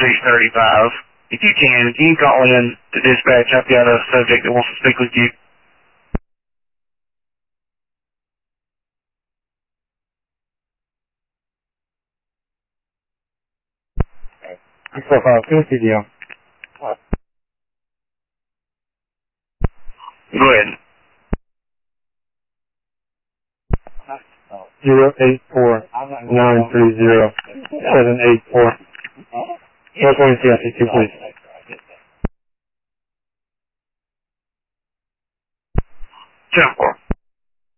3635. If you can call in to dispatch. I've got a subject that wants to speak with you. Profile 50 deal. Go ahead. 084-930-784. What's going to see, please? 10-4.